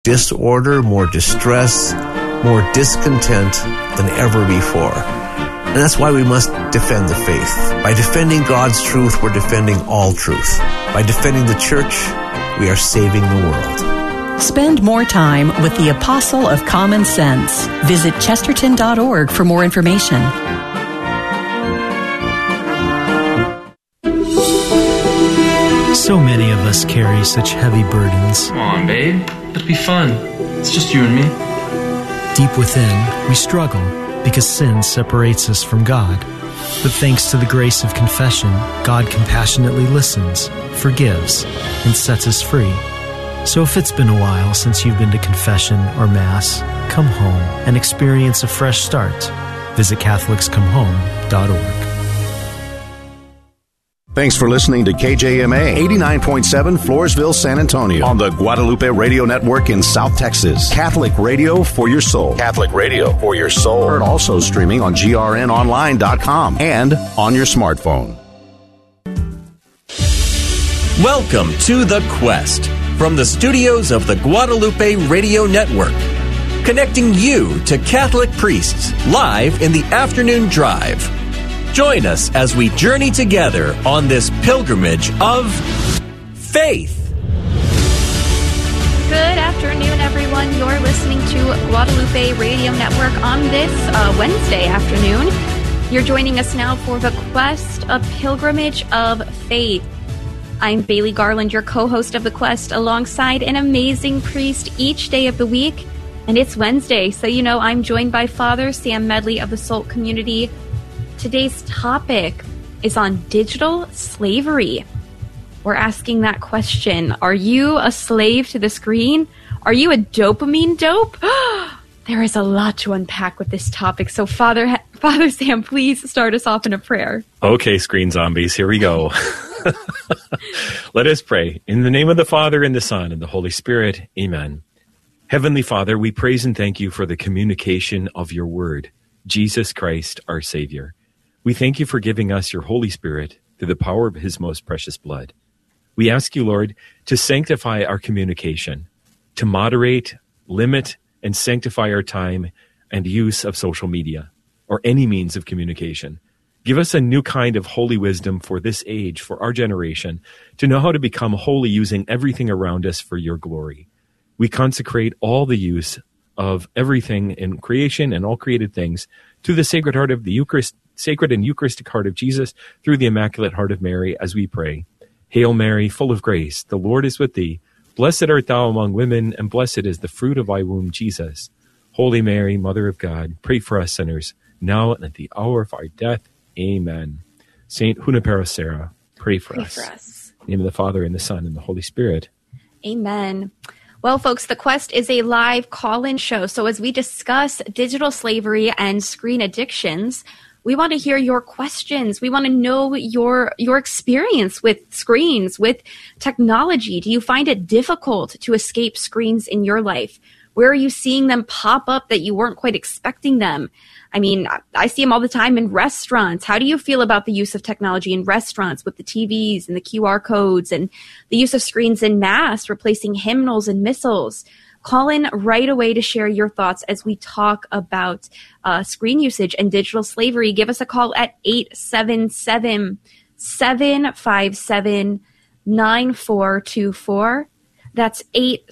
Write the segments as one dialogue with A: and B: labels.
A: disorder, more distress, more discontent than ever before. And that's why we must defend the faith. By defending God's truth, we're defending all truth. By defending the church, we are saving the world.
B: Spend more time with the Apostle of Common Sense. Visit chesterton.org for more information.
C: So many of us carry such heavy burdens.
D: Come on, babe. It'll be fun. It's just you and me.
C: Deep within, we struggle because sin separates us from God. But thanks to the grace of confession, God compassionately listens, forgives, and sets us free. So if it's been a while since you've been to confession or Mass, come home and experience a fresh start. Visit CatholicsComeHome.org.
E: Thanks for listening to KJMA 89.7 Floresville, San Antonio on the Guadalupe Radio Network in South Texas. Catholic radio for your soul. Catholic radio for your soul. Heard also streaming on grnonline.com and on your smartphone.
F: Welcome to The Quest from the studios of the Guadalupe Radio Network, connecting you to Catholic priests live in the afternoon drive. Join us as we journey together on this pilgrimage of faith.
G: Good afternoon, everyone. You're listening to Guadalupe Radio Network on this Wednesday afternoon. You're joining us now for the Quest, a pilgrimage of faith. I'm Bailey Garland, your co-host of the Quest, alongside an amazing priest each day of the week. And it's Wednesday, so you know I'm joined by Father Sam Medley of the SOLT community. Today's topic is on digital slavery. We're asking that question. Are you a slave to the screen? Are you a dopamine dope? There is a lot to unpack with this topic. So Father Sam, please start us off in a prayer.
H: Okay, screen zombies, here we go. Let us pray. In the name of the Father, and the Son, and the Holy Spirit, amen. Heavenly Father, we praise and thank you for the communication of your word, Jesus Christ, our Savior. We thank you for giving us your Holy Spirit through the power of his most precious blood. We ask you, Lord, to sanctify our communication, to moderate, limit, and sanctify our time and use of social media or any means of communication. Give us a new kind of holy wisdom for this age, for our generation, to know how to become holy using everything around us for your glory. We consecrate all the use of everything in creation and all created things to the Sacred Heart of the Eucharist, Sacred and Eucharistic Heart of Jesus, through the Immaculate Heart of Mary, as we pray. Hail Mary, full of grace, the Lord is with thee. Blessed art thou among women, and blessed is the fruit of thy womb, Jesus. Holy Mary, Mother of God, pray for us sinners, now and at the hour of our death. Amen. Saint Junipero Serra, pray for us. In the name of the Father, and the Son, and the Holy Spirit.
G: Amen. Well, folks, The Quest is a live call-in show. So as we discuss digital slavery and screen addictions, we want to hear your questions. We want to know your experience with screens, with technology. Do you find it difficult to escape screens in your life? Where are you seeing them pop up that you weren't quite expecting them? I mean, I see them all the time in restaurants. How do you feel about the use of technology in restaurants with the TVs and the QR codes and the use of screens in Mass, replacing hymnals and missals? Call in right away to share your thoughts as we talk about screen usage and digital slavery. Give us a call at 877-757-9424. That's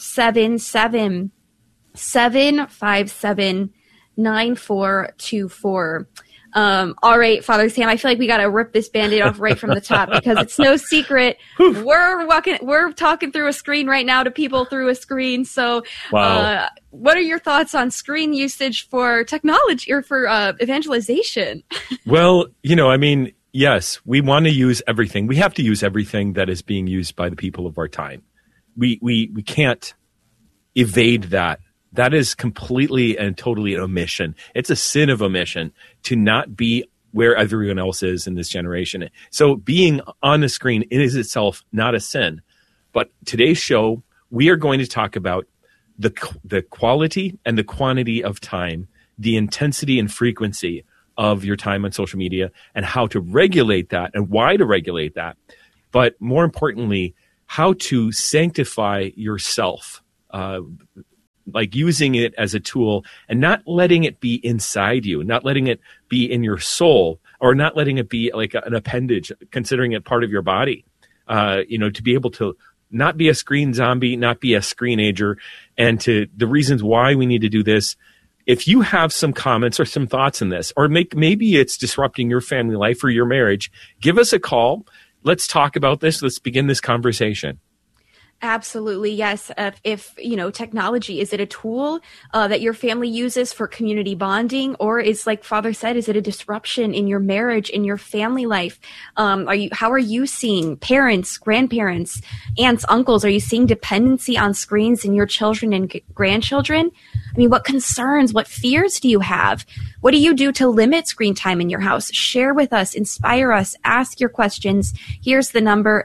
G: 877-757-9424. All right, Father Sam, I feel like we got to rip this Band-Aid off right from the top because it's no secret. We're talking through a screen right now to people through a screen. So,
H: wow.
G: What are your thoughts on screen usage for technology or for evangelization?
H: Well, yes, we want to use everything. We have to use everything that is being used by the people of our time. We can't evade that. That is completely and totally an omission. It's a sin of omission to not be where everyone else is in this generation. So being on the screen is itself not a sin. But today's show, we are going to talk about the quality and the quantity of time, the intensity and frequency of your time on social media, and how to regulate that and why to regulate that. But more importantly, how to sanctify yourself like using it as a tool and not letting it be inside you, not letting it be in your soul, or not letting it be like an appendage, considering it part of your body, to be able to not be a screen zombie, not be a screenager. And to the reasons why we need to do this, if you have some comments or some thoughts in this, or maybe it's disrupting your family life or your marriage, give us a call. Let's talk about this. Let's begin this conversation.
G: Absolutely, yes. If technology, is it a tool that your family uses for community bonding, or is, like Father said, is it a disruption in your marriage, in your family life? How are you seeing parents, grandparents, aunts, uncles? Are you seeing dependency on screens in your children and grandchildren? I mean, what concerns, what fears do you have? What do you do to limit screen time in your house? Share with us, inspire us, ask your questions. Here's the number,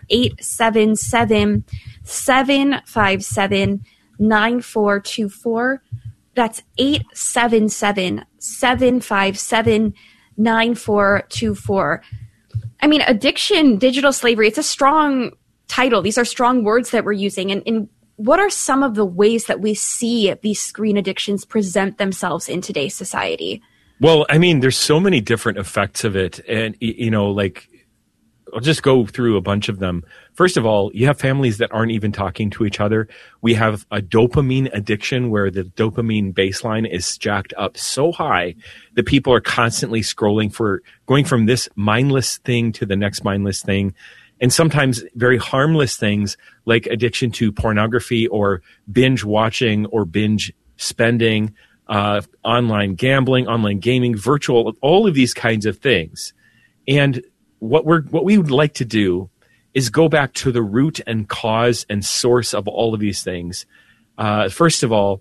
G: 877-757-9424. That's 877-757-9424. I mean, addiction, digital slavery, it's a strong title. These are strong words that we're using. And what are some of the ways that we see these screen addictions present themselves in today's society?
H: Well, I mean, there's so many different effects of it. And, I'll just go through a bunch of them. First of all, you have families that aren't even talking to each other. We have a dopamine addiction where the dopamine baseline is jacked up so high that people are constantly scrolling going from this mindless thing to the next mindless thing. And sometimes very harmless things like addiction to pornography or binge watching or binge spending, online gambling, online gaming, virtual, all of these kinds of things. And what we would like to do is go back to the root and cause and source of all of these things. First of all,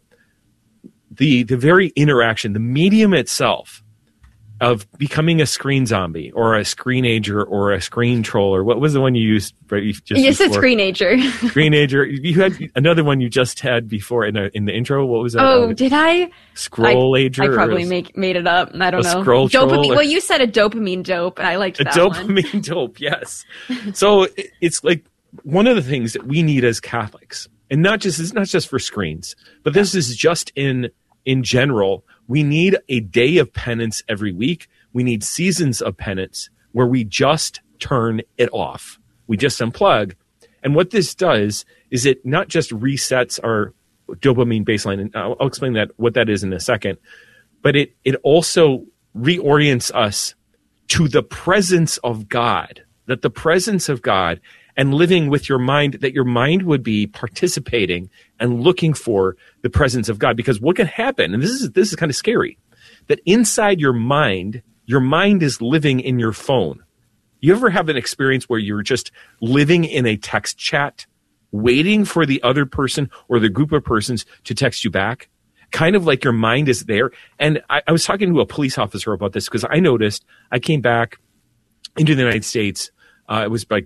H: the very interaction, the medium itself of becoming a screen zombie or a screenager or a screen troller. What was the one you used?
G: Yes, a screenager.
H: Screenager. You had another one you just had before in the intro. What was that?
G: Oh, did I?
H: Scrollager.
G: I probably made it up. I don't know.
H: Scroll
G: dopamine. Well, you said a dopamine dope, and I liked that one.
H: A dopamine dope, yes. So it's like one of the things that we need as Catholics, and it's not just for screens, but this is just in general. We need a day of penance every week. We need seasons of penance where we just turn it off. We just unplug. And what this does is it not just resets our dopamine baseline, and I'll explain what that is in a second, but it also reorients us to the presence of God, that the presence of God and living with your mind, that your mind would be participating and looking for the presence of God. Because what can happen, and this is kind of scary, that inside your mind is living in your phone. You ever have an experience where you're just living in a text chat, waiting for the other person or the group of persons to text you back? Kind of like your mind is there. And I was talking to a police officer about this because I noticed I came back into the United States. It was like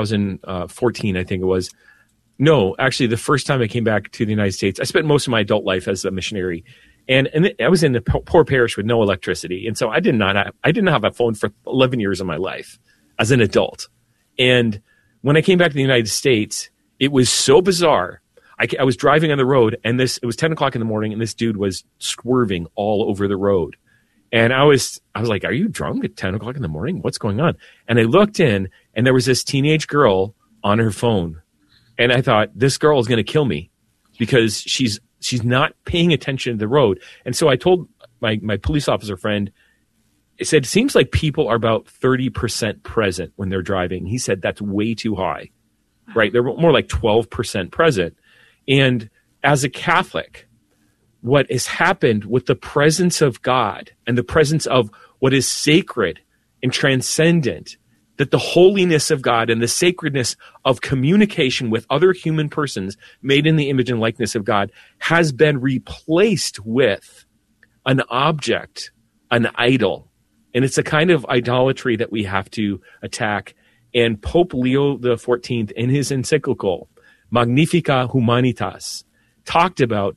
H: 2014, I think it was. No, actually, the first time I came back to the United States, I spent most of my adult life as a missionary. And I was in a poor parish with no electricity. And so I didn't have a phone for 11 years of my life as an adult. And when I came back to the United States, it was so bizarre. I was driving on the road, and it was 10 o'clock in the morning, and this dude was swerving all over the road. And I was like, are you drunk at 10 o'clock in the morning? What's going on? And I looked in, and there was this teenage girl on her phone. And I thought, this girl is going to kill me because she's not paying attention to the road. And so I told my police officer friend, I said, it seems like people are about 30% present when they're driving. He said, that's way too high, right? They're more like 12% present. And as a Catholic, what has happened with the presence of God and the presence of what is sacred and transcendent, that the holiness of God and the sacredness of communication with other human persons made in the image and likeness of God has been replaced with an object, an idol. And it's a kind of idolatry that we have to attack. And Pope Leo XIV, in his encyclical, Magnificat Humanitas, talked about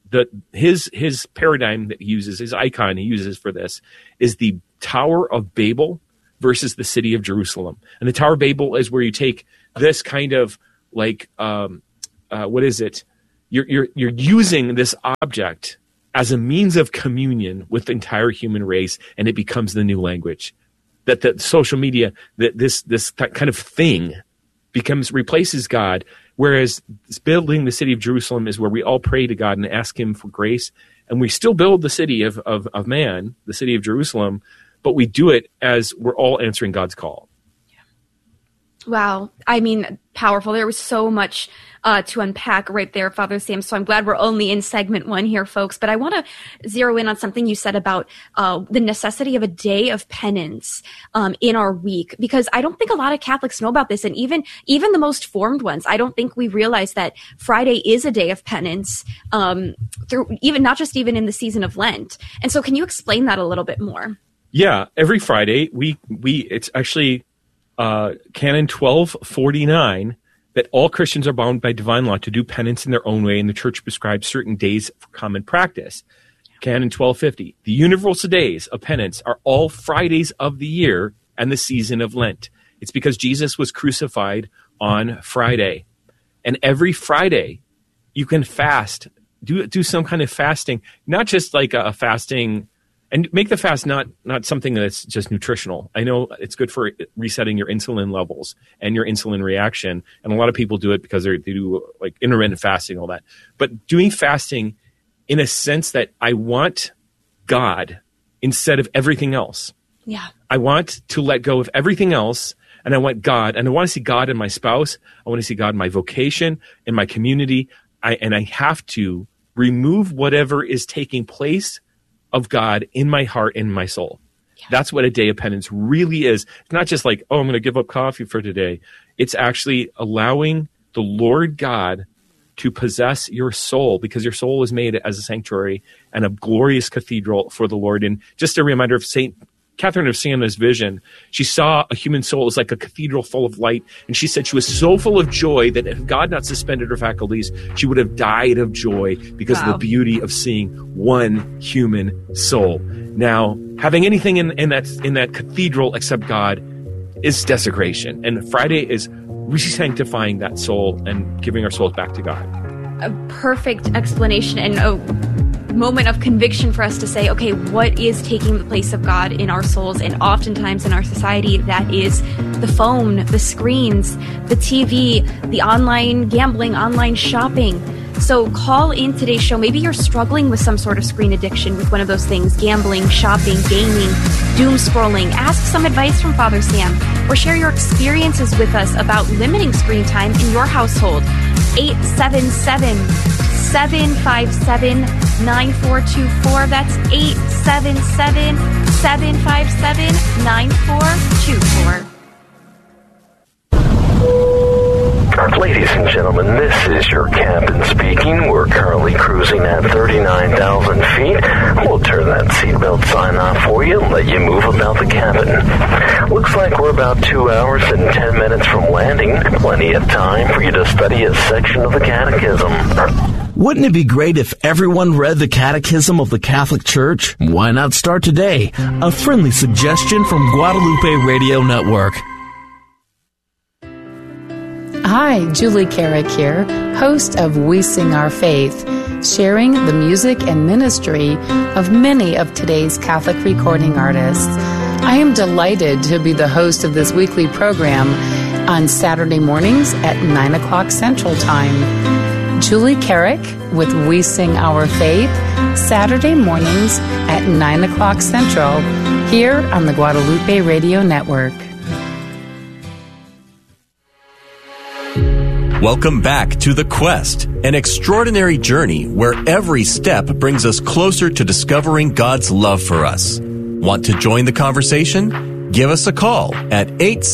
H: his paradigm that he uses, his icon he uses for this, is the Tower of Babel versus the city of Jerusalem. And the Tower of Babel is where you take this kind of like, what is it? you're using this object as a means of communion with the entire human race, and it becomes the new language. That the social media, that this kind of thing replaces God, whereas building the city of Jerusalem is where we all pray to God and ask him for grace, and we still build the city of man, the city of Jerusalem, but we do it as we're all answering God's call.
G: Wow. I mean, powerful. There was so much to unpack right there, Father Sam. So I'm glad we're only in segment 1 here, folks. But I want to zero in on something you said about the necessity of a day of penance in our week, because I don't think a lot of Catholics know about this. And even the most formed ones, I don't think we realize that Friday is a day of penance through not just even in the season of Lent. And so can you explain that a little bit more?
H: Yeah. Every Friday, it's actually Canon 1249 that all Christians are bound by divine law to do penance in their own way, and the Church prescribes certain days for common practice. Canon 1250, the universal days of penance are all Fridays of the year and the season of Lent. It's because Jesus was crucified on Friday. And every Friday, you can fast, do some kind of fasting, not just like a fasting. And make the fast not something that's just nutritional. I know it's good for resetting your insulin levels and your insulin reaction. And a lot of people do it because they do like intermittent fasting, all that. But doing fasting in a sense that I want God instead of everything else.
G: Yeah.
H: I want to let go of everything else, and I want God. And I want to see God in my spouse. I want to see God in my vocation, in my community. And I have to remove whatever is taking place of God in my heart and my soul. Yeah. That's what a day of penance really is. It's not just like, oh, I'm going to give up coffee for today. It's actually allowing the Lord God to possess your soul, because your soul is made as a sanctuary and a glorious cathedral for the Lord. And just a reminder of St. Catherine of Siena's vision, she saw a human soul as like a cathedral full of light. And she said she was so full of joy that if God not suspended her faculties, she would have died of joy because of the beauty of seeing one human soul. Now, having anything in that cathedral except God is desecration. And Friday is re-sanctifying that soul and giving our souls back to God.
G: A perfect explanation and a moment of conviction for us to say, okay, what is taking the place of God in our souls? And oftentimes in our society, that is the phone, the screens, the TV, the online gambling, online shopping. So call in today's show. Maybe you're struggling with some sort of screen addiction with one of those things, gambling, shopping, gaming, doom scrolling. Ask some advice from Father Sam or share your experiences with us about limiting screen time in your household. 877-757-9424. That's 877-757-9424.
I: Ladies and gentlemen, this is your captain speaking. We're currently cruising at 39,000 feet. We'll turn that seatbelt sign off for you and let you move about the cabin. Looks like we're about 2 hours and 10 minutes from landing. Plenty of time for you to study a section of the Catechism.
J: Wouldn't it be great if everyone read the Catechism of the Catholic Church? Why not start today? A friendly suggestion from Guadalupe Radio Network.
K: Hi, Julie Carrick here, host of We Sing Our Faith, sharing the music and ministry of many of today's Catholic recording artists. I am delighted to be the host of this weekly program on Saturday mornings at 9 o'clock Central Time. Julie Carrick with We Sing Our Faith, Saturday mornings at 9 o'clock Central, here on the Guadalupe Radio Network.
F: Welcome back to The Quest, an extraordinary journey where every step brings us closer to discovering God's love for us. Want to join the conversation? Give us a call at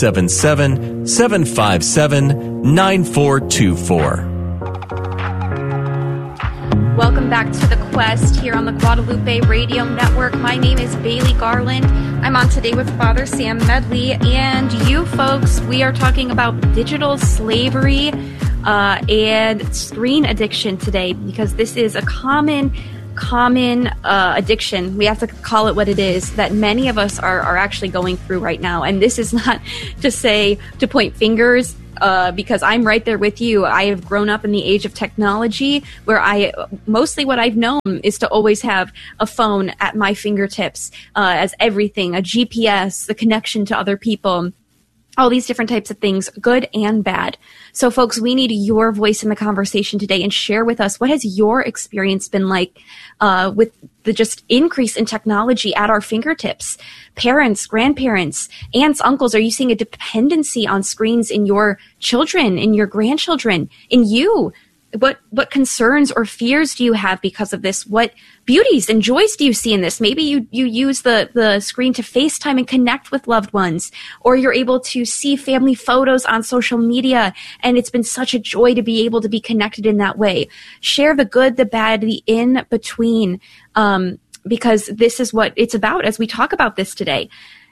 F: 877-757-9424.
G: Welcome back to The Quest here on the Guadalupe Radio Network. My name is Bailey Garland. I'm on today with Father Sam Medley, and you folks, we are talking about digital slavery and screen addiction today, because this is a common addiction. We have to call it what it is, that many of us are actually going through right now. And this is not to say to point fingers. because I'm right there with you. I have grown up in the age of technology where mostly what I've known is to always have a phone at my fingertips as everything, a GPS, the connection to other people, all these different types of things, good and bad. So folks, we need your voice in the conversation today, and share with us, what has your experience been like with the just increase in technology at our fingertips? Parents, grandparents, aunts, uncles, are you seeing a dependency on screens in your children, in your grandchildren, in you? What concerns or fears do you have because of this? What beauties and joys do you see in this? Maybe you use the screen to FaceTime and connect with loved ones, or you're able to see family photos on social media, and it's been such a joy to be able to be connected in that way. Share the good, the bad, the in between, because this is what it's about as we talk about this today.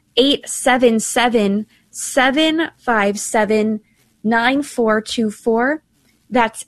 G: 877-757-9424. That's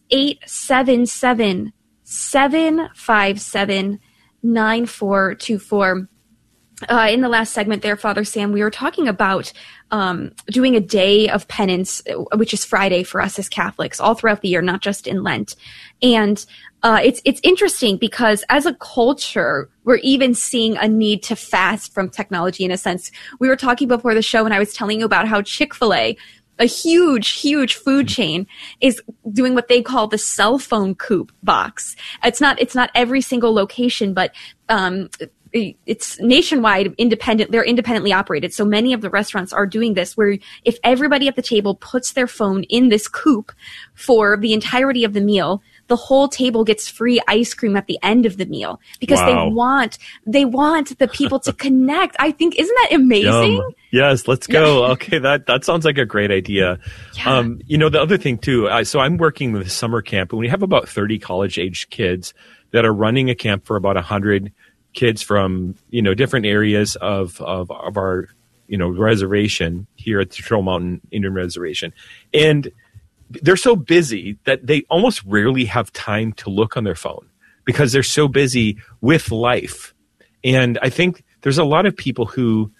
G: 877-757-9424. In the last segment there, Father Sam, we were talking about doing a day of penance, which is Friday for us as Catholics, all throughout the year, not just in Lent. And it's interesting because as a culture, we're even seeing a need to fast from technology in a sense. We were talking before the show, and I was telling you about how Chick-fil-A, a huge food chain, is doing what they call the cell phone coop box. It's not every single location, but it's nationwide, independent. They're independently operated. So many of the restaurants are doing this, where if everybody at the table puts their phone in this coop for the entirety of the meal, the whole table gets free ice cream at the end of the meal, because they want the people to connect. I think, isn't that amazing?
H: Yum. Yes, let's go. Okay, that sounds like a great idea.
G: Yeah.
H: The other thing too, so I'm working with a summer camp, and we have about 30 college-age kids that are running a camp for about 100 kids from, different areas of our, reservation here at the Turtle Mountain Indian Reservation. And they're so busy that they almost rarely have time to look on their phone, because they're so busy with life. And I think there's a lot of people who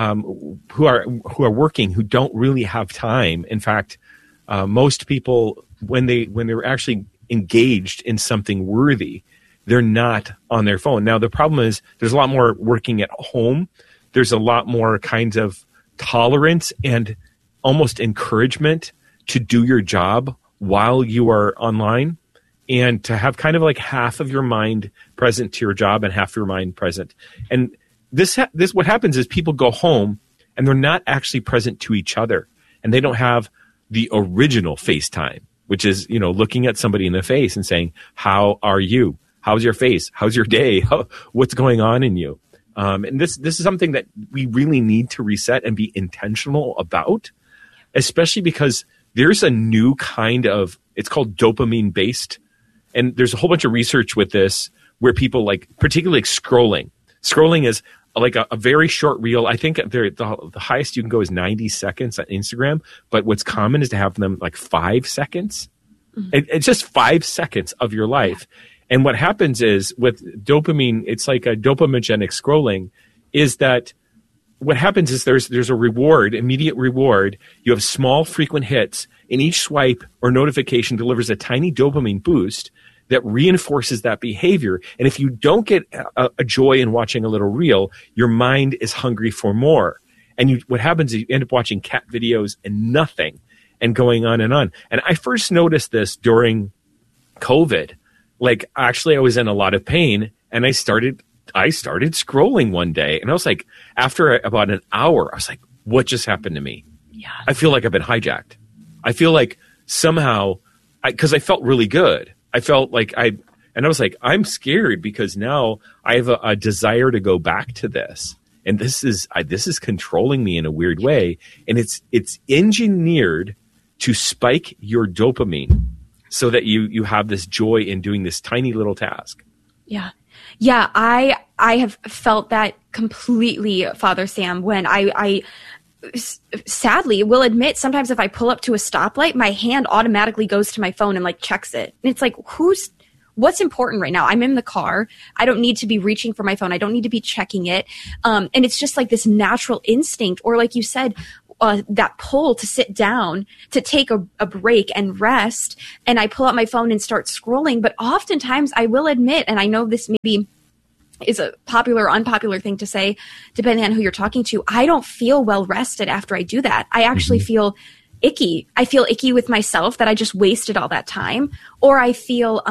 H: are working, who don't really have time. In fact, most people, when they're actually engaged in something worthy, they're not on their phone. Now, the problem is there's a lot more working at home. There's a lot more kinds of tolerance and almost encouragement to do your job while you are online, and to have kind of like half of your mind present to your job and half your mind present. And this what happens is people go home and they're not actually present to each other, and they don't have the original FaceTime, which is, looking at somebody in the face and saying, "How are you? How's your face? How's your day? What's going on in you?" And this is something that we really need to reset and be intentional about, especially because there's a new kind of, it's called dopamine based. And there's a whole bunch of research with this where people particularly scrolling. Scrolling is like a very short reel. I think the highest you can go is 90 seconds on Instagram. But what's common is to have them like 5 seconds. Mm-hmm. It's just 5 seconds of your life. And what happens is with dopamine, it's like a dopamigenic scrolling, is that what happens is there's a reward, immediate reward. You have small, frequent hits, and each swipe or notification delivers a tiny dopamine boost that reinforces that behavior. And if you don't get a joy in watching a little reel, your mind is hungry for more. And what happens is you end up watching cat videos and nothing, and going on and on. And I first noticed this during COVID. Actually, I was in a lot of pain, and I started scrolling one day, and I was like, after about an hour, I was like, what just happened to me?
G: Yeah.
H: I feel like I've been hijacked. I feel like somehow, because I felt really good. I felt like I was like, I'm scared because now I have a desire to go back to this. And this is controlling me in a weird way. And it's engineered to spike your dopamine so that you have this joy in doing this tiny little task.
G: Yeah. Yeah, I have felt that completely, Father Sam, when I sadly will admit sometimes if I pull up to a stoplight, my hand automatically goes to my phone and checks it. And it's like, what's important right now? I'm in the car. I don't need to be reaching for my phone. I don't need to be checking it. And it's just like this natural instinct. Or like you said, that pull to sit down, to take a break and rest. And I pull out my phone and start scrolling. But oftentimes I will admit, and I know this maybe is a popular or unpopular thing to say, depending on who you're talking to, I don't feel well rested after I do that. I actually feel icky. I feel icky with myself that I just wasted all that time. Or I feel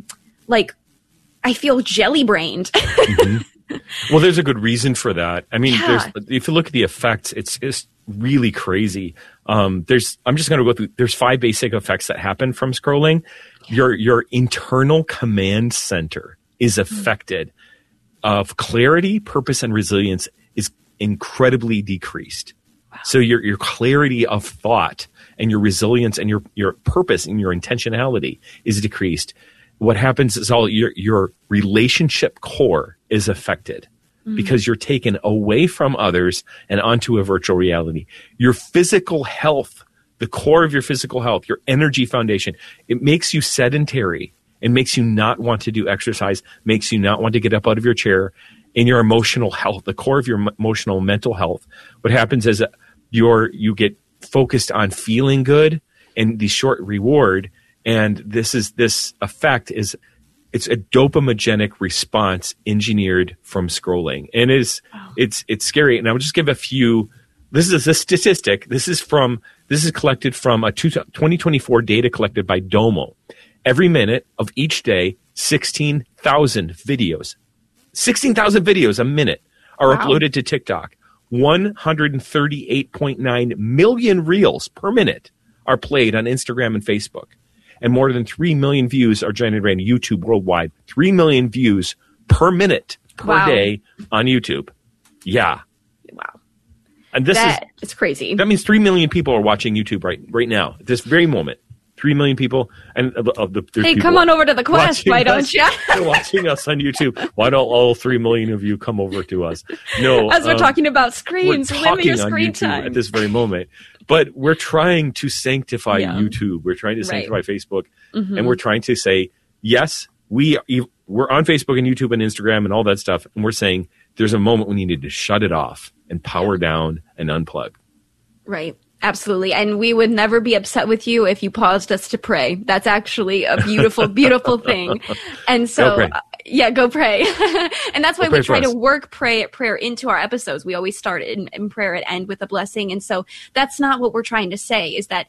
G: jelly-brained.
H: Well, there's a good reason for that. I mean, if you look at the effects, it's really crazy. I'm just going to go through. There's 5 basic effects that happen from scrolling. Your internal command center is affected. Of clarity, purpose, and resilience is incredibly decreased. Wow. So your clarity of thought and your resilience and your purpose and your intentionality is decreased. What happens is all your relationship core is affected because you're taken away from others and onto a virtual reality. Your physical health, the core of your physical health, your energy foundation, it makes you sedentary. It makes you not want to do exercise, makes you not want to get up out of your chair. In your emotional health, the core of your emotional mental health, what happens is you get focused on feeling good and the short reward. And this effect it's a dopamigenic response engineered from scrolling. And it's scary. And I'll just give a few. This is a statistic. This is collected from a 2024 data collected by Domo. Every minute of each day, 16,000 videos. 16,000 videos a minute are uploaded to TikTok. 138.9 million reels per minute are played on Instagram and Facebook. And more than 3 million views are generated on YouTube worldwide. 3 million views per minute per day on YouTube. Yeah.
G: Wow.
H: And
G: it's crazy.
H: That means 3 million people are watching YouTube right now, at this very moment. 3 million people, and
G: hey, come on over to the Quest, why don't you?
H: They're watching us on YouTube. Why don't all 3 million of you come over to us? No,
G: as we're talking about screens,
H: limit
G: your screen time
H: at this very moment. But we're trying to sanctify YouTube. We're trying to sanctify Facebook, and we're trying to say, yes, we're on Facebook and YouTube and Instagram and all that stuff, and we're saying there's a moment when you need to shut it off and power down and unplug.
G: Right. Absolutely. And we would never be upset with you if you paused us to pray. That's actually a beautiful, beautiful thing. And so, go pray. And that's why we try to work prayer into our episodes. We always start in prayer and end with a blessing. And so that's not what we're trying to say, is that,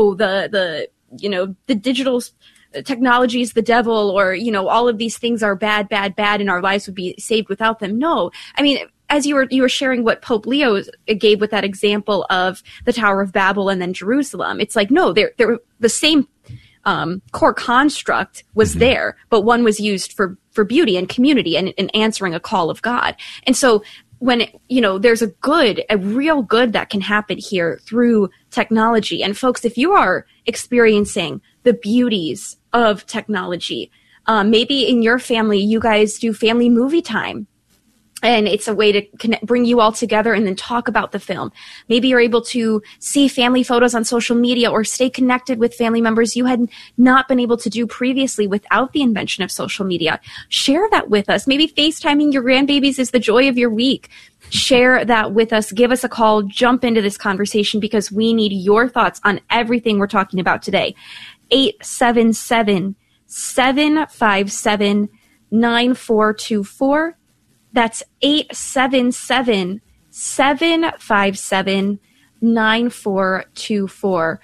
G: the digital technology is the devil, or, all of these things are bad, and our lives would be saved without them. No. I mean, as you were sharing what Pope Leo gave with that example of the Tower of Babel and then Jerusalem, it's like, no, they're the same core construct was there, but one was used for beauty and community and answering a call of God. And so when there's a real good that can happen here through technology. And folks, if you are experiencing the beauties of technology, maybe in your family you guys do family movie time. And it's a way to bring you all together and then talk about the film. Maybe you're able to see family photos on social media or stay connected with family members you had not been able to do previously without the invention of social media. Share that with us. Maybe FaceTiming your grandbabies is the joy of your week. Share that with us. Give us a call. Jump into this conversation because we need your thoughts on everything we're talking about today. 877-757-9424. That's 877-757-9424.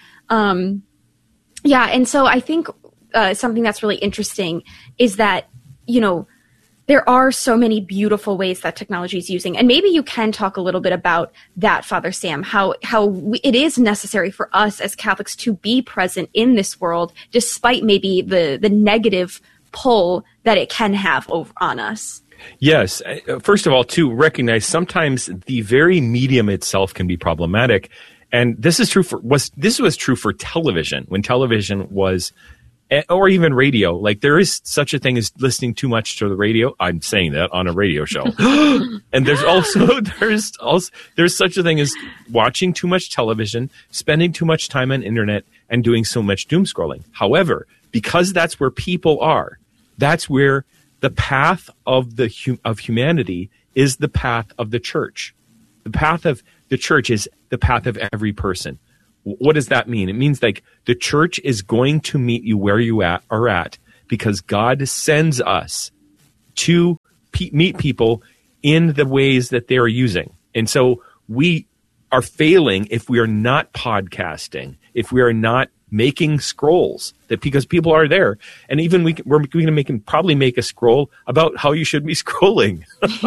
G: And so I think something that's really interesting is that, there are so many beautiful ways that technology is using. And maybe you can talk a little bit about that, Father Sam, how it is necessary for us as Catholics to be present in this world, despite maybe the negative pull that it can have on us.
H: Yes. First of all, to recognize sometimes the very medium itself can be problematic. And this is true this was true for television, when television was, or even radio. Like, there is such a thing as listening too much to the radio. I'm saying that on a radio show. And there's such a thing as watching too much television, spending too much time on internet, and doing so much doom scrolling. However, because that's where people are, that's where the path of humanity is the path of the church. The path of the church is the path of every person. What does that mean? It means like the church is going to meet you where you are at because God sends us to meet people in the ways that they are using. And so we are failing if we are not podcasting, if we are not making scrolls, that because people are there. And even we're going to probably make a scroll about how you should be scrolling,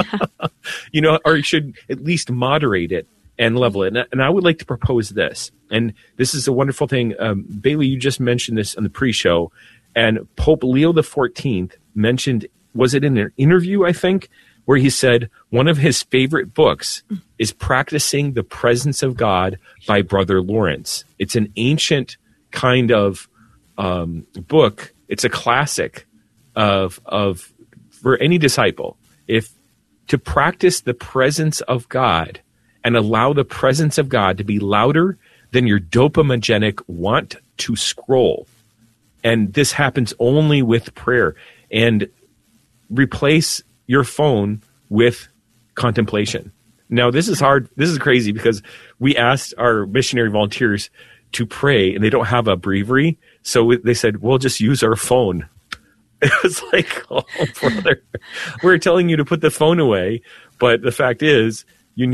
H: or you should at least moderate it and level it. And I would like to propose this. And this is a wonderful thing. Bailey, you just mentioned this on the pre-show, and Pope Leo XIV mentioned, was it in an interview, I think, where he said one of his favorite books is Practicing the Presence of God by Brother Lawrence. It's an ancient kind of book. It's a classic of for any disciple. If to practice the presence of God and allow the presence of God to be louder than your dopaminergic want to scroll. And this happens only with prayer. And replace your phone with contemplation. Now, this is hard. This is crazy because we asked our missionary volunteers to pray, and they don't have a breviary. So they said, we'll just use our phone. It was like, oh, brother, we're telling you to put the phone away. But the fact is,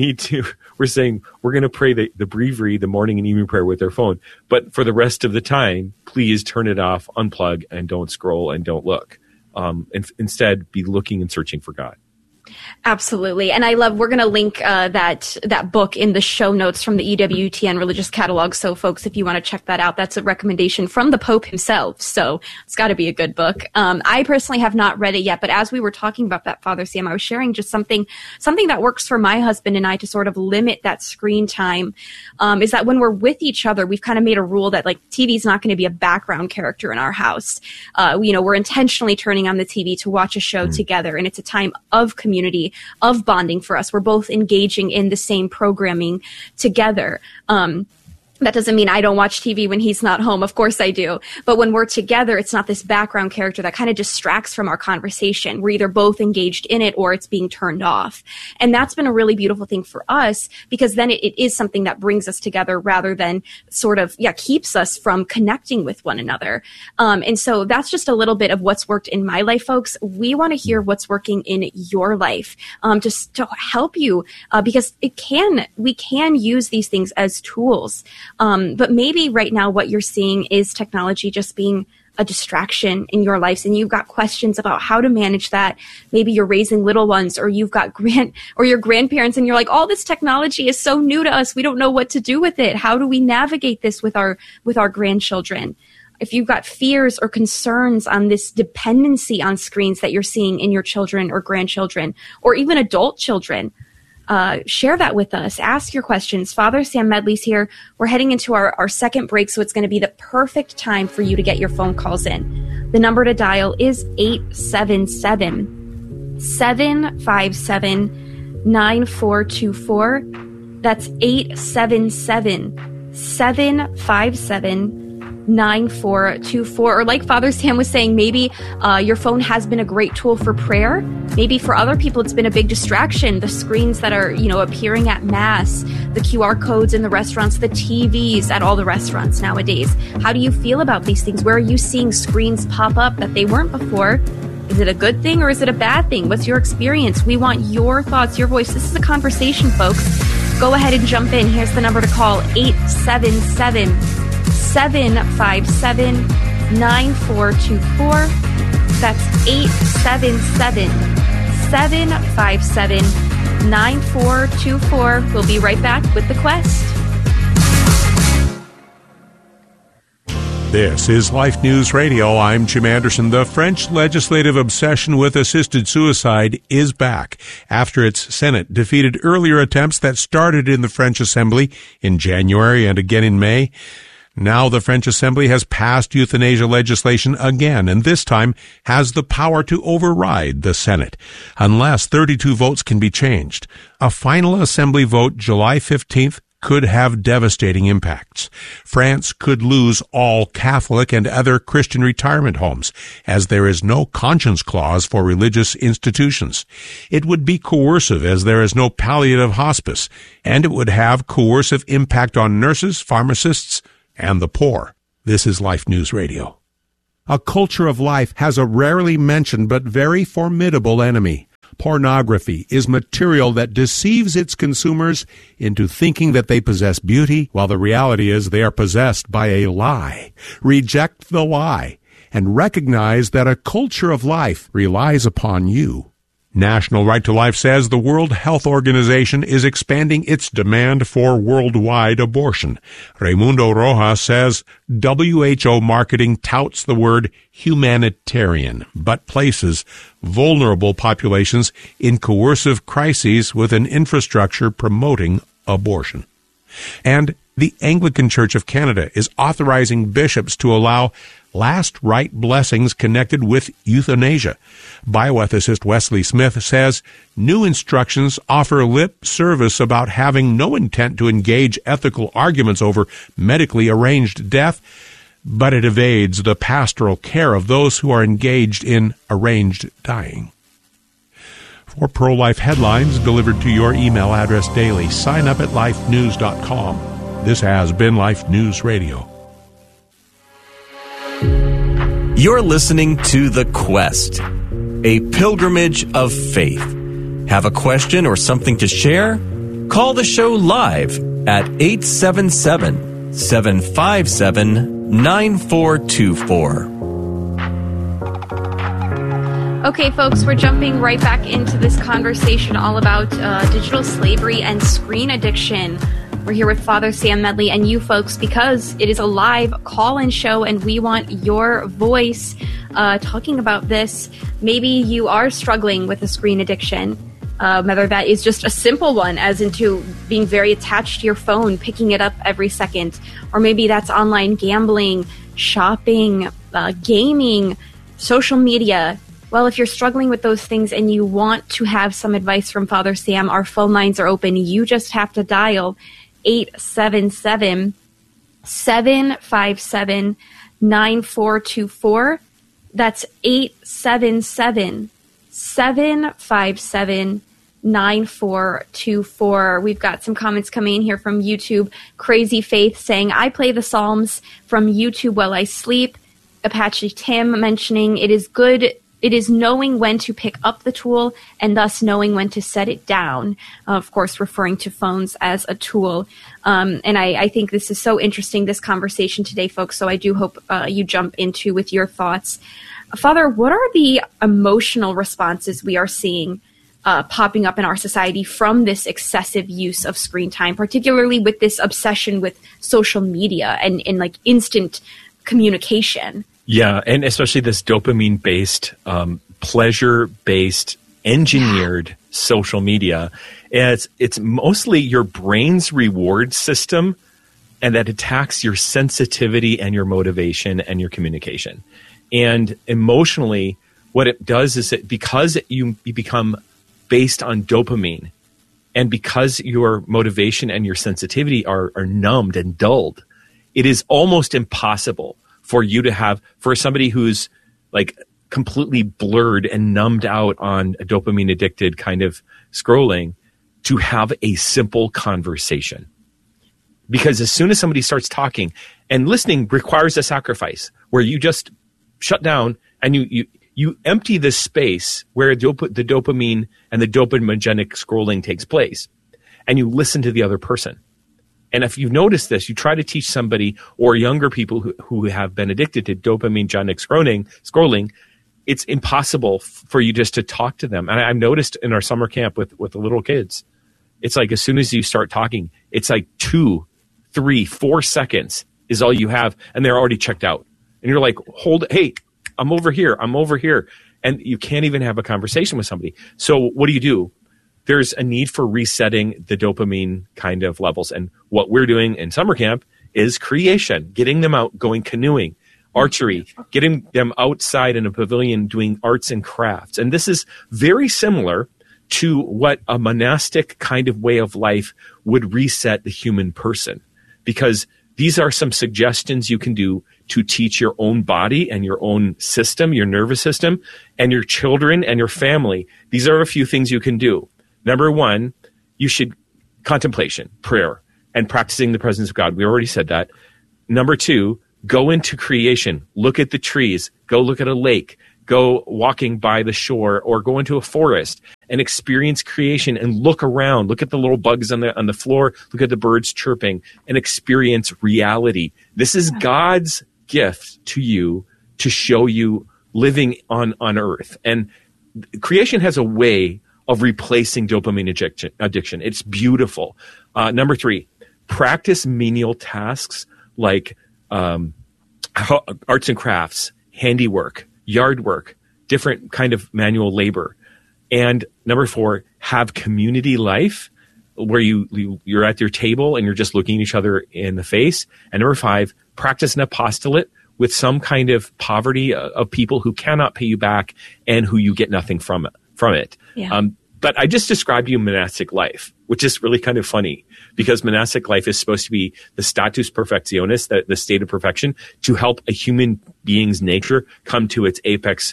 H: we're saying we're going to pray the breviary, the morning and evening prayer with our phone. But for the rest of the time, please turn it off, unplug, and don't scroll and don't look. And instead, be looking and searching for God.
G: Absolutely. And we're going to link that book in the show notes from the EWTN Religious Catalog. So folks, if you want to check that out, that's a recommendation from the Pope himself. So it's got to be a good book. I personally have not read it yet, but as we were talking about that, Father Sam, I was sharing just something that works for my husband and I to sort of limit that screen time, is that when we're with each other, we've kind of made a rule that like TV is not going to be a background character in our house. We're intentionally turning on the TV to watch a show together, and it's a time of community, of bonding for us. We're both engaging in the same programming together. That doesn't mean I don't watch TV when he's not home. Of course I do. But when we're together, it's not this background character that kind of distracts from our conversation. We're either both engaged in it or it's being turned off. And that's been a really beautiful thing for us because then it is something that brings us together rather than sort of, keeps us from connecting with one another. And so that's just a little bit of what's worked in my life, folks. We want to hear what's working in your life, just to help you, because we can use these things as tools. But maybe right now what you're seeing is technology just being a distraction in your lives, and you've got questions about how to manage that. Maybe you're raising little ones, or you've got your grandparents, and you're like, all this technology is so new to us. We don't know what to do with it. How do we navigate this with our grandchildren? If you've got fears or concerns on this dependency on screens that you're seeing in your children or grandchildren, or even adult children, share that with us. Ask your questions. Father Sam Medley's here. We're heading into our second break, so it's going to be the perfect time for you to get your phone calls in. The number to dial is 877-757-9424. That's 877-757-9424. Or like Father Sam was saying, maybe your phone has been a great tool for prayer. Maybe for other people it's been a big distraction. The screens that are appearing at Mass, the QR codes in the restaurants, the TVs at all the restaurants nowadays. How do you feel about these things? Where are you seeing screens pop up that they weren't before? Is it a good thing or is it a bad thing? What's your experience? We want your thoughts, your voice. This is a conversation, folks. Go ahead and jump in. Here's the number to call, 877-757-9424. That's 877-757-9424. We'll be right back with The Quest.
L: This is Life News Radio. I'm Jim Anderson. The French legislative obsession with assisted suicide is back after its Senate defeated earlier attempts that started in the French Assembly in January and again in May. Now the French Assembly has passed euthanasia legislation again, and this time has the power to override the Senate, unless 32 votes can be changed. A final Assembly vote July 15th could have devastating impacts. France could lose all Catholic and other Christian retirement homes, as there is no conscience clause for religious institutions. It would be coercive, as there is no palliative hospice, and it would have coercive impact on nurses, pharmacists, and the poor. This is Life News Radio. A culture of life has a rarely mentioned but very formidable enemy. Pornography is material that deceives its consumers into thinking that they possess beauty, while the reality is they are possessed by a lie. Reject the lie and recognize that a culture of life relies upon you. National Right to Life says the World Health Organization is expanding its demand for worldwide abortion. Raimundo Rojas says WHO marketing touts the word humanitarian, but places vulnerable populations in coercive crises with an infrastructure promoting abortion. And the Anglican Church of Canada is authorizing bishops to allow last rite blessings connected with euthanasia. Bioethicist Wesley Smith says new instructions offer lip service about having no intent to engage ethical arguments over medically arranged death, but it evades the pastoral care of those who are engaged in arranged dying. For pro-life headlines delivered to your email address daily, sign up at lifenews.com. This has been Life News Radio.
F: You're listening to The Quest, a pilgrimage of faith. Have a question or something to share? Call the show live at 877-757-9424.
G: Okay, folks, we're jumping right back into this conversation all about digital slavery and screen addiction. We're here with Father Sam Medley and you folks because it is a live call-in show and we want your voice talking about this. Maybe you are struggling with a screen addiction, whether that is just a simple one, as into being very attached to your phone, picking it up every second, or maybe that's online gambling, shopping, gaming, social media. Well, if you're struggling with those things and you want to have some advice from Father Sam, our phone lines are open. You just have to dial 877-757-9424. That's 877-757-9424. We've got some comments coming in here from YouTube. Crazy Faith saying, I play the Psalms from YouTube while I sleep. Apache Tim mentioning it is good. It is knowing when to pick up the tool and thus knowing when to set it down, of course, referring to phones as a tool. And I think this is so interesting, this conversation today, folks, so I do hope you jump into with your thoughts. Father, what are the emotional responses we are seeing popping up in our society from this excessive use of screen time, particularly with this obsession with social media and like instant communication?
H: Yeah, and especially this dopamine-based, pleasure-based, engineered social media. It's mostly your brain's reward system, and that attacks your sensitivity and your motivation and your communication. And emotionally, what it does is that because you become based on dopamine, and because your motivation and your sensitivity are numbed and dulled, it is almost impossible for you to have, for somebody who's like completely blurred and numbed out on a dopamine addicted kind of scrolling, to have a simple conversation. Because as soon as somebody starts talking, and listening requires a sacrifice where you just shut down and you empty this space where the dopamine and the dopaminergic scrolling takes place, and you listen to the other person. And if you've noticed this, you try to teach somebody or younger people who have been addicted to dopamine-genic scrolling, it's impossible for you just to talk to them. And I've noticed in our summer camp with the little kids, it's like as soon as you start talking, it's like 2, 3, 4 seconds is all you have, and they're already checked out. And you're like, hey, I'm over here. And you can't even have a conversation with somebody. So what do? There's a need for resetting the dopamine kind of levels. And what we're doing in summer camp is creation, getting them out, going canoeing, archery, getting them outside in a pavilion doing arts and crafts. And this is very similar to what a monastic kind of way of life would reset the human person. Because these are some suggestions you can do to teach your own body and your own system, your nervous system, and your children and your family. These are a few things you can do. Number one, you should contemplation, prayer, and practicing the presence of God. We already said that. Number two, go into creation. Look at the trees. Go look at a lake. Go walking by the shore, or go into a forest and experience creation and look around. Look at the little bugs on the floor. Look at the birds chirping and experience reality. This is God's gift to you to show you living on earth. And creation has a way of replacing dopamine addiction. It's beautiful. Number three, practice menial tasks like arts and crafts, handiwork, yard work, different kind of manual labor. And number four, have community life where you're at your table and you're just looking each other in the face. And number five, practice an apostolate with some kind of poverty of people who cannot pay you back and who you get nothing from it.
G: Yeah.
H: But I just described you monastic life, which is really kind of funny because monastic life is supposed to be the status perfectionis, the state of perfection, to help a human being's nature come to its apex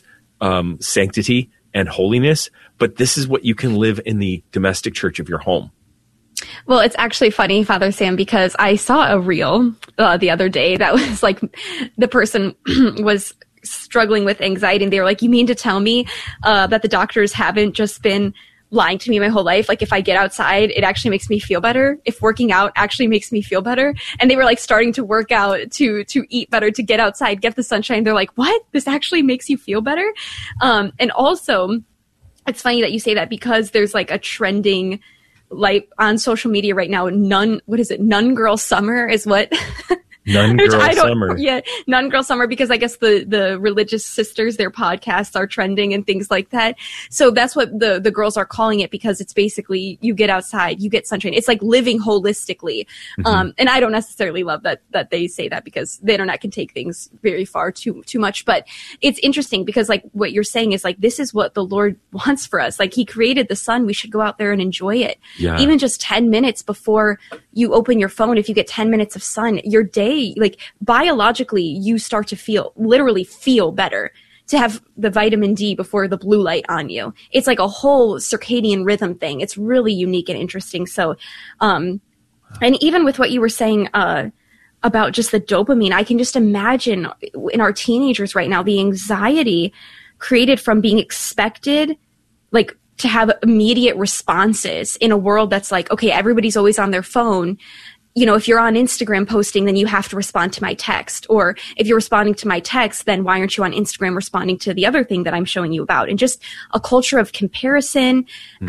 H: sanctity and holiness. But this is what you can live in the domestic church of your home.
G: Well, it's actually funny, Father Sam, because I saw a reel the other day that was like the person was struggling with anxiety, and they were like, you mean to tell me that the doctors haven't just been lying to me my whole life? Like, if I get outside, it actually makes me feel better. If working out actually makes me feel better. And they were like starting to work out, to eat better, to get outside, get the sunshine. They're like, what? This actually makes you feel better? And also, it's funny that you say that because there's like a trending, like on social media right now, Nun Girl Summer is what?
H: Nun Girl Summer.
G: Yeah, Nun Girl Summer, because I guess the religious sisters, their podcasts are trending and things like that. So that's what the girls are calling it, because it's basically you get outside, you get sunshine. It's like living holistically. Mm-hmm. And I don't necessarily love that they say that, because the internet can take things very far too much. But it's interesting because like what you're saying is like, this is what the Lord wants for us. Like, he created the sun. We should go out there and enjoy it.
H: Yeah.
G: Even just 10 minutes before you open your phone, if you get 10 minutes of sun, your day, like biologically, you start to literally feel better to have the vitamin D before the blue light on you. It's like a whole circadian rhythm thing. It's really unique and interesting. So, and even with what you were saying, about just the dopamine, I can just imagine in our teenagers right now, the anxiety created from being expected, like, to have immediate responses in a world that's like, okay, everybody's always on their phone. You know, if you're on Instagram posting, then you have to respond to my text. Or if you're responding to my text, then why aren't you on Instagram responding to the other thing that I'm showing you about? And just a culture of comparison,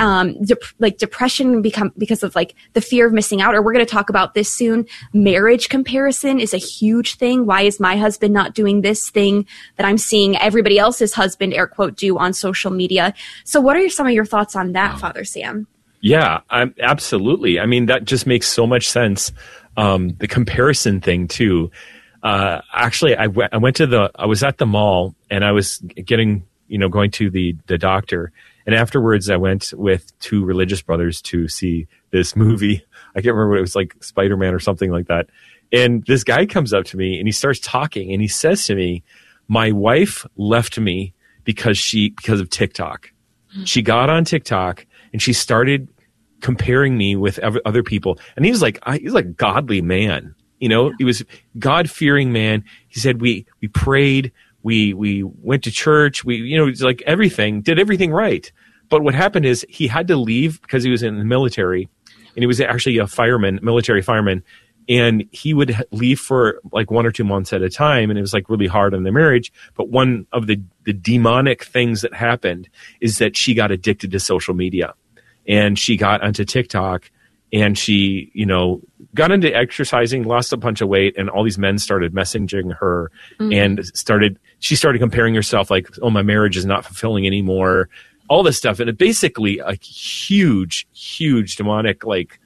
G: depression because of like the fear of missing out. Or we're going to talk about this soon. Marriage comparison is a huge thing. Why is my husband not doing this thing that I'm seeing everybody else's husband, air quote, do on social media? So what are some of your thoughts on that, Father Sam?
H: Yeah, absolutely. I mean, that just makes so much sense. The comparison thing too. Actually, I was at the mall and I was going to the doctor. And afterwards I went with two religious brothers to see this movie. I can't remember what it was, like Spider-Man or something like that. And this guy comes up to me and he starts talking and he says to me, my wife left me because of TikTok. She got on TikTok and she started comparing me with other people. And he was like a godly man, He was God-fearing man. He said, we prayed, we went to church, it's like everything, did everything right. But what happened is he had to leave because he was in the military, and he was actually a military fireman. And he would leave for like 1 or 2 months at a time. And it was like really hard on their marriage. But one of the demonic things that happened is that she got addicted to social media. And she got onto TikTok, and she, got into exercising, lost a bunch of weight, and all these men started messaging her and she started comparing herself like, oh, my marriage is not fulfilling anymore, all this stuff. And it basically a huge, huge demonic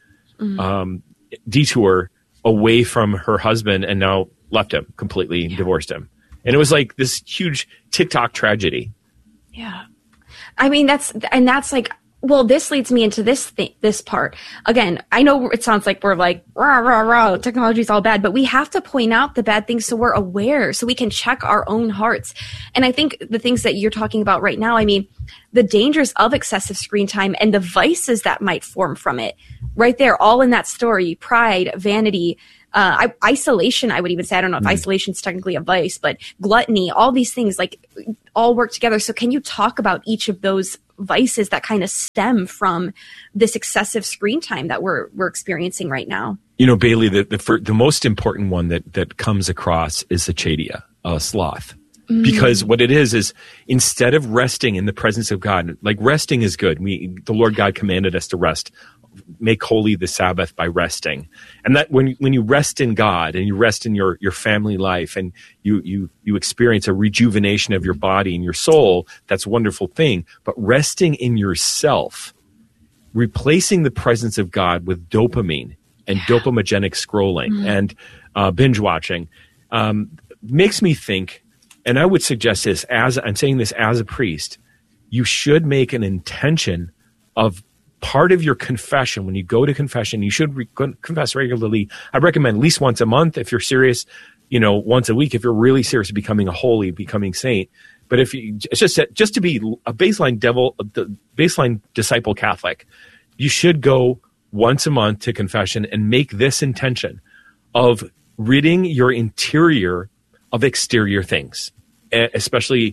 H: detour away from her husband, and now left him completely, divorced him. And it was like this huge TikTok tragedy.
G: Yeah. I mean, that's like, well, this leads me into this part. Again, I know it sounds like we're like, rah, rah, rah, technology's all bad, but we have to point out the bad things so we're aware, so we can check our own hearts. And I think the things that you're talking about right now, I mean, the dangers of excessive screen time and the vices that might form from it, right there, all in that story: pride, vanity, isolation, I would even say. I don't know if isolation is technically a vice, but gluttony, all these things like all work together. So can you talk about each of those vices that kind of stem from this excessive screen time that we're experiencing right now?
H: You know, Bailey, the most important one that comes across is acedia, sloth. Because what it is instead of resting in the presence of God, like resting is good. The Lord God commanded us to rest. Make holy the Sabbath by resting. And that when you rest in God and you rest in your family life and you experience a rejuvenation of your body and your soul, that's a wonderful thing. But resting in yourself, replacing the presence of God with dopamine and dopamogenic scrolling and binge watching makes me think, and I would suggest this, as I'm saying this as a priest, you should make an intention of part of your confession. When you go to confession, you should confess regularly. I recommend at least once a month if you're serious, once a week if you're really serious becoming a holy, becoming saint. But if you, it's just to be a baseline disciple Catholic, you should go once a month to confession and make this intention of ridding your interior of exterior things, especially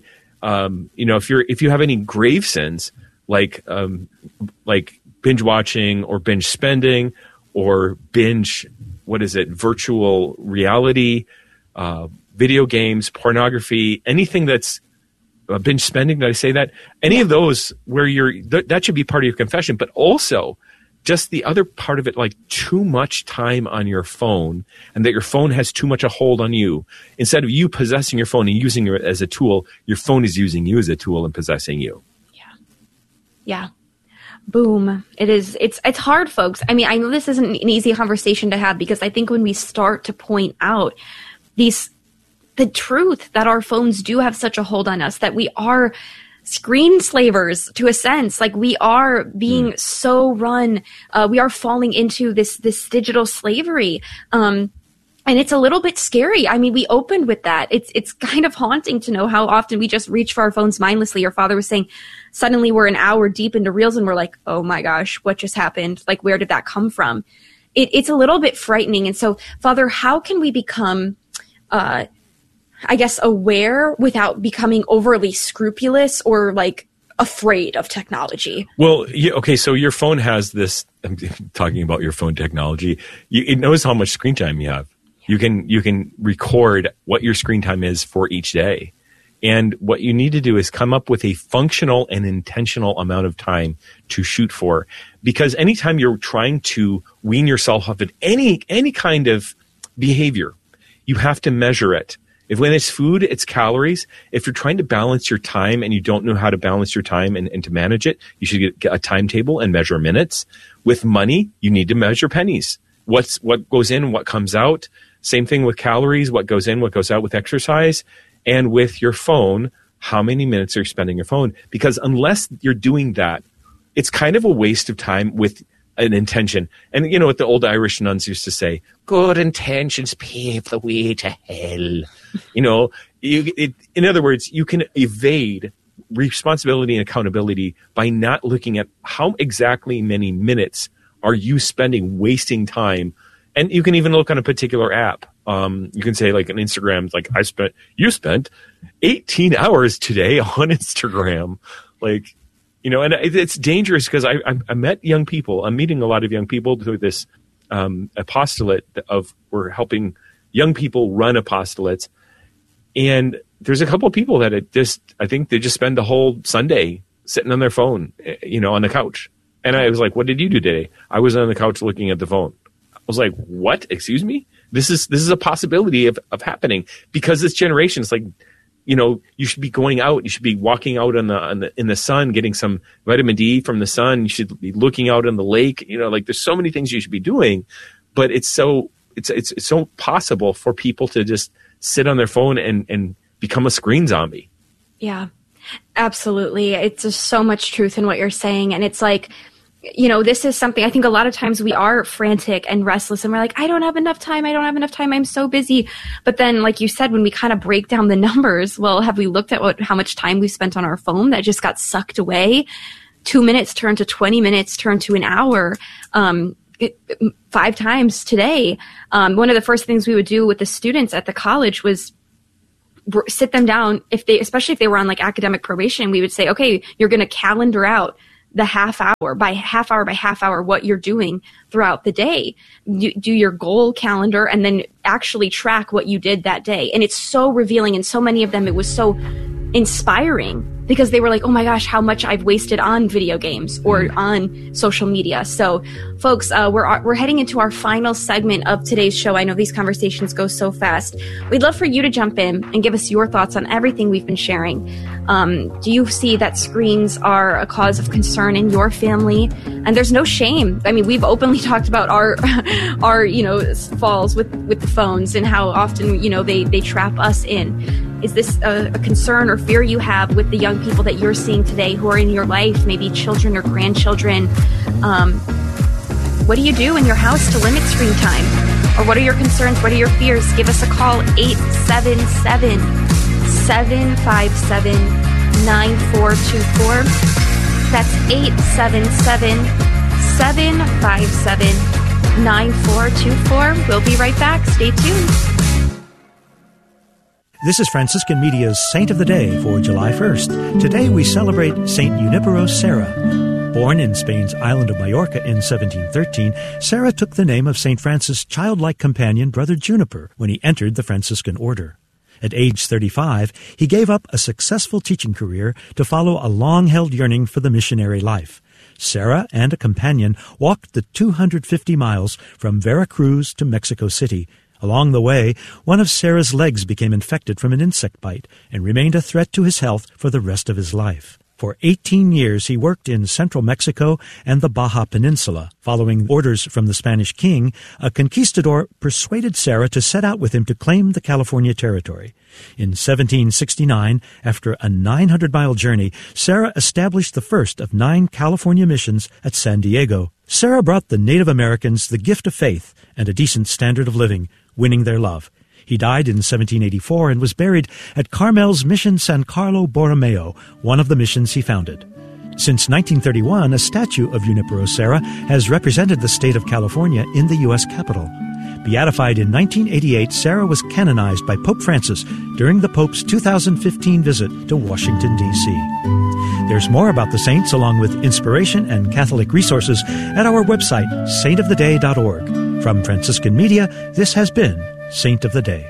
H: if you have any grave sins like binge watching or binge spending or binge virtual reality, video games, pornography, anything that's binge spending. Did I say that? Any of those where that should be part of your confession, but also just the other part of it, like too much time on your phone and that your phone has too much a hold on you. Instead of you possessing your phone and using it as a tool, your phone is using you as a tool and possessing you.
G: Yeah. Boom. It's hard, folks. I mean, I know this isn't an easy conversation to have because I think when we start to point out the truth that our phones do have such a hold on us, that we are screen slavers to a sense, like we are being so run, we are falling into this digital slavery. And it's a little bit scary. I mean, we opened with that. It's kind of haunting to know how often we just reach for our phones mindlessly. Your father was saying suddenly we're an hour deep into Reels and we're like, oh my gosh, what just happened? Like, where did that come from? It's a little bit frightening. And so, Father, how can we become, aware without becoming overly scrupulous or like afraid of technology?
H: Well, okay, so your phone has this, I'm talking about your phone technology, it knows how much screen time you have. You can record what your screen time is for each day. And what you need to do is come up with a functional and intentional amount of time to shoot for. Because anytime you're trying to wean yourself off of any kind of behavior, you have to measure it. When it's food, it's calories. If you're trying to balance your time and you don't know how to balance your time and to manage it, you should get a timetable and measure minutes. With money, you need to measure pennies. What goes in, what comes out. Same thing with calories, what goes in, what goes out with exercise. And with your phone, how many minutes are you spending your phone? Because unless you're doing that, it's kind of a waste of time with an intention. And you know what the old Irish nuns used to say, good intentions pave the way to hell. In other words, you can evade responsibility and accountability by not looking at how exactly many minutes are you spending wasting time. And you can even look on a particular app. You can say like on Instagram, like you spent 18 hours today on Instagram. And it's dangerous because I met young people. I'm meeting a lot of young people through this apostolate we're helping young people run apostolates. And there's a couple of people that I think they just spend the whole Sunday sitting on their phone, on the couch. And I was like, what did you do today? I was on the couch looking at the phone. I was like, what? Excuse me? This is a possibility of happening because this generation is like, you should be going out. You should be walking out in the sun, getting some vitamin D from the sun. You should be looking out on the lake. There's so many things you should be doing, but it's so possible for people to just sit on their phone and become a screen zombie.
G: Yeah. Absolutely. It's just so much truth in what you're saying. And it's like, this is something I think a lot of times we are frantic and restless and we're like, I don't have enough time. I'm so busy. But then, like you said, when we kind of break down the numbers, well, have we looked at how much time we spent on our phone that just got sucked away? 2 minutes turned to 20 minutes, turned to an hour, 5 times today. One of the first things we would do with the students at the college was sit them down, especially if they were on like academic probation. We would say, okay, you're going to calendar out the half hour by half hour what you're doing throughout the day. Do your goal calendar and then actually track what you did that day. And it's so revealing. And so many of them, it was so inspiring because they were like, oh my gosh, how much I've wasted on video games or on social media. So folks, we're heading into our final segment of today's show. I know these conversations go so fast. We'd love for you to jump in and give us your thoughts on everything we've been sharing. Do you see that screens are a cause of concern in your family? And there's no shame. I mean, we've openly talked about our falls with the phones and how often, they trap us in. Is this a concern or fear you have with the young people that you're seeing today who are in your life, maybe children or grandchildren? What do you do in your house to limit screen time? Or what are your concerns? What are your fears? Give us a call, 877-757-9424. That's 877-757-9424. We'll be right back. Stay tuned.
M: This is Franciscan Media's Saint of the Day for July 1st. Today we celebrate Saint Junipero Serra. Born in Spain's island of Majorca in 1713, Serra took the name of St. Francis' childlike companion, Brother Juniper, when he entered the Franciscan order. At age 35, he gave up a successful teaching career to follow a long-held yearning for the missionary life. Serra and a companion walked the 250 miles from Veracruz to Mexico City. Along the way, one of Serra's legs became infected from an insect bite and remained a threat to his health for the rest of his life. For 18 years, he worked in central Mexico and the Baja Peninsula. Following orders from the Spanish king, a conquistador persuaded Serra to set out with him to claim the California territory. In 1769, after a 900-mile journey, Serra established the first of 9 California missions at San Diego. Serra brought the Native Americans the gift of faith and a decent standard of living, winning their love. He died in 1784 and was buried at Carmel's Mission San Carlo Borromeo, one of the missions he founded. Since 1931, a statue of Junipero Serra has represented the state of California in the U.S. Capitol. Beatified in 1988, Serra was canonized by Pope Francis during the Pope's 2015 visit to Washington, D.C. There's more about the saints along with inspiration and Catholic resources at our website, saintoftheday.org. From Franciscan Media, this has been Saint of the Day.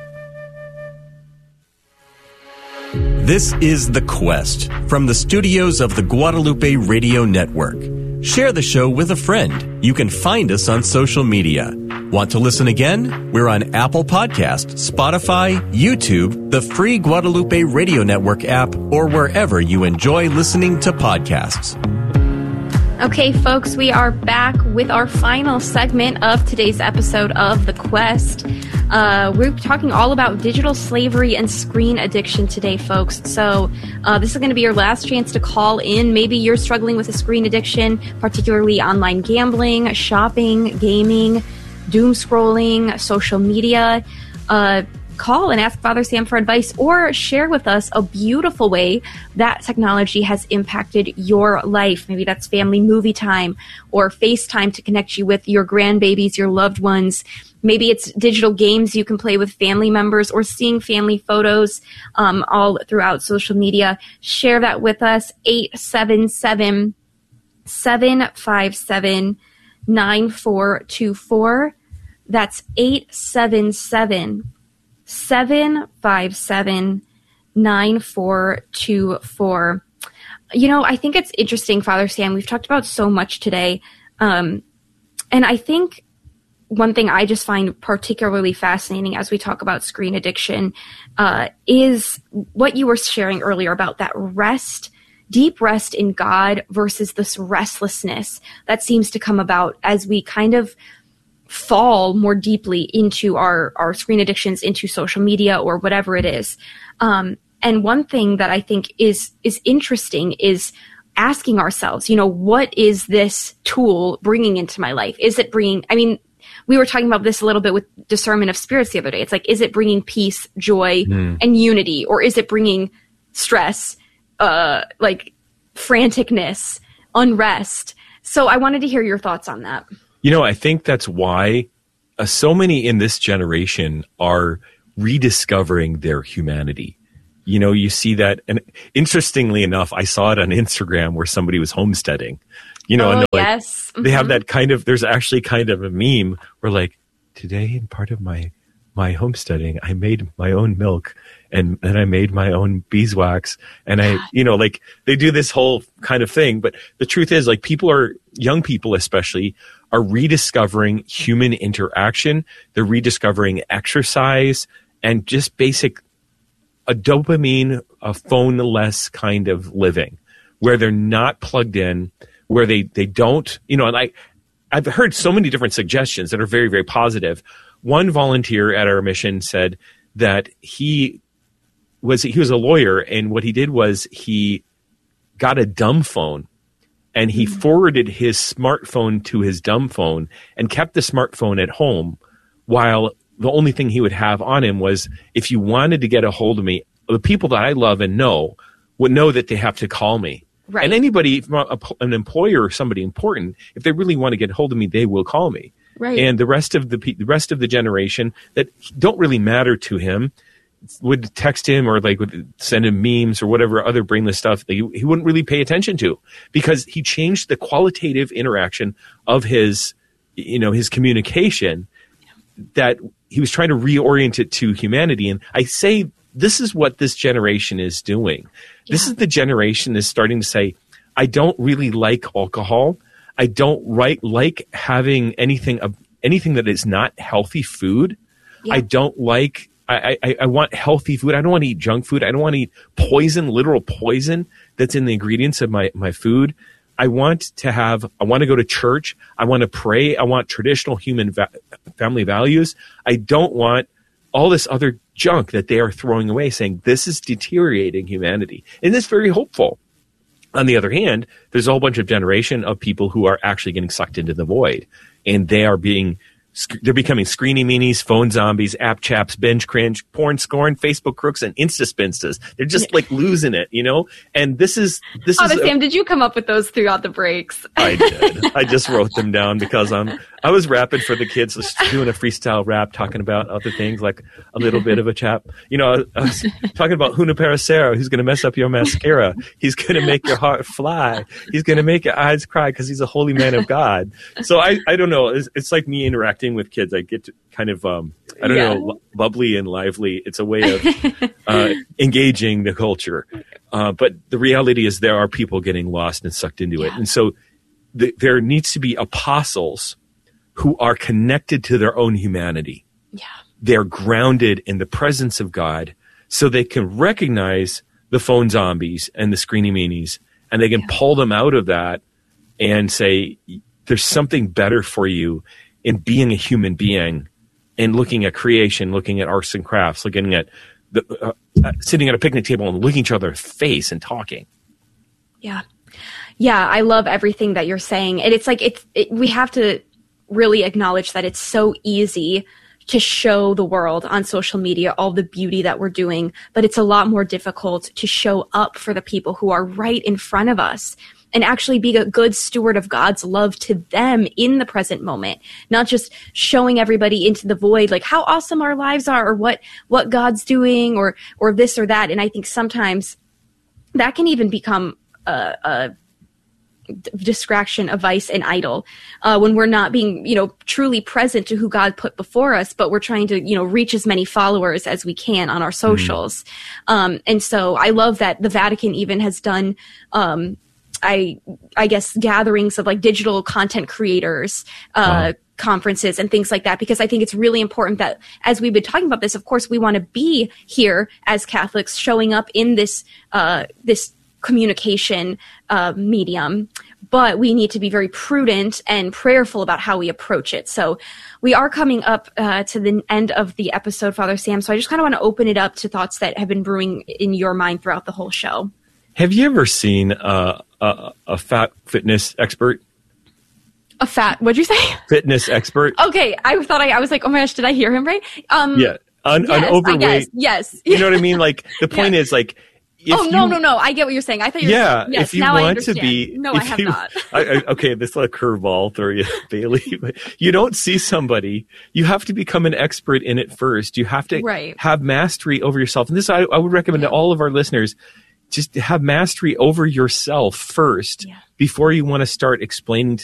F: This is The Quest from the studios of the Guadalupe Radio Network. Share the show with a friend. You can find us on social media. Want to listen again? We're on Apple Podcasts, Spotify, YouTube, the free Guadalupe Radio Network app, or wherever you enjoy listening to podcasts.
G: Okay, folks, we are back with our final segment of today's episode of The Quest. We're talking all about digital slavery and screen addiction today, folks. So this is going to be your last chance to call in. Maybe you're struggling with a screen addiction, particularly online gambling, shopping, gaming, doom scrolling, social media. Call and ask Father Sam for advice, or share with us a beautiful way that technology has impacted your life. Maybe that's family movie time or FaceTime to connect you with your grandbabies, your loved ones. Maybe it's digital games you can play with family members or seeing family photos all throughout social media. Share that with us, 877-757-9424. That's 877-757-9424. I think it's interesting, Father Sam. We've talked about so much today. And I think one thing I just find particularly fascinating as we talk about screen addiction is what you were sharing earlier about that rest, deep rest in God versus this restlessness that seems to come about as we kind of fall more deeply into our screen addictions, into social media or whatever it is. And And one thing that I think is interesting is asking ourselves, what is this tool bringing into my life? Is it we were talking about this a little bit with discernment of spirits the other day. It's like, is it bringing peace, joy, and unity? Or is it bringing stress, like franticness, unrest? So I wanted to hear your thoughts on that.
H: I think that's why so many in this generation are rediscovering their humanity. You see that. And interestingly enough, I saw it on Instagram where somebody was homesteading. And
G: yes.
H: They have that kind of, there's actually kind of a meme where like, today in part of my homesteading, I made my own milk and I made my own beeswax. And they do this whole kind of thing. But the truth is, like, young people especially, are rediscovering human interaction. They're rediscovering exercise and just a dopamine, a phone-less kind of living where they're not plugged in, where they don't, and I've heard so many different suggestions that are very, very positive. One volunteer at our mission said that he was a lawyer, and what he did was he got a dumb phone and he forwarded his smartphone to his dumb phone and kept the smartphone at home, while the only thing he would have on him was, if you wanted to get a hold of me, the people that I love and know would know that they have to call me.
G: Right.
H: And anybody, an employer or somebody important, if they really want to get a hold of me, they will call me.
G: Right.
H: And the rest of the generation that don't really matter to him would text him or would send him memes or whatever other brainless stuff that he wouldn't really pay attention to, because he changed the qualitative interaction of his communication, that he was trying to reorient it to humanity. And I say, this is what this generation is doing. Yeah. This is the generation that's starting to say, I don't really like alcohol. I don't like having anything that is not healthy food. Yeah. I don't like, I want healthy food. I don't want to eat junk food. I don't want to eat poison, literal poison that's in the ingredients of my food. I want to go to church. I want to pray. I want traditional human family values. I don't want all this other junk that they are throwing away, saying this is deteriorating humanity. And it's very hopeful. On the other hand, there's a whole bunch of generation of people who are actually getting sucked into the void, and they're becoming screeny meanies, phone zombies, app chaps, binge cringe, porn scorn, Facebook crooks, and Insta-spinstas. They're just losing it, And this is.
G: Sam, did you come up with those throughout the breaks?
H: I did. I just wrote them down because I was rapping for the kids, just doing a freestyle rap, talking about other things, like a little bit of a chap. I was talking about Junipero, who's going to mess up your mascara. He's going to make your heart fly. He's going to make your eyes cry because he's a holy man of God. So I don't know. It's like me interacting with kids. I get to kind of, bubbly and lively. It's a way of engaging the culture. But the reality is there are people getting lost and sucked into it. And so there needs to be apostles who are connected to their own humanity.
G: Yeah.
H: They're grounded in the presence of God, so they can recognize the phone zombies and the screeny meanies, and they can pull them out of that and say, there's something better for you in being a human being and looking at creation, looking at arts and crafts, looking at sitting at a picnic table and looking each other in the face and talking.
G: Yeah. Yeah, I love everything that you're saying. And it's like, we have to really acknowledge that it's so easy to show the world on social media all the beauty that we're doing, but it's a lot more difficult to show up for the people who are right in front of us and actually be a good steward of God's love to them in the present moment, not just showing everybody into the void, like how awesome our lives are or what God's doing or this or that. And I think sometimes that can even become a distraction, a vice, an idol, when we're not being, truly present to who God put before us, but we're trying to, reach as many followers as we can on our socials. And so I love that the Vatican even has done, I guess, gatherings of like digital content creators, conferences and things like that, because I think it's really important that as we've been talking about this, of course, we want to be here as Catholics showing up in this, this communication medium, but we need to be very prudent and prayerful about how we approach it. So we are coming up to the end of the episode, Father Sam. So I just kind of want to open it up to thoughts that have been brewing in your mind throughout the whole show.
H: Have you ever seen a fat fitness expert?
G: What'd you say?
H: Fitness expert.
G: Okay, I was like, oh my gosh, did I hear him right?
H: Yeah, an overweight.
G: Yes.
H: You know what I mean? Like the point is like.
G: No. I get what you're saying. I thought you were saying, yes,
H: if you
G: now
H: want
G: I understand.
H: to be.
G: No, I have not.
H: Okay, this is a curveball I'll throw you, Bailey. But you don't see somebody. You have to become an expert in it first. You have to have mastery over yourself. And this I would recommend to all of our listeners. Just have mastery over yourself first before you want to start explaining to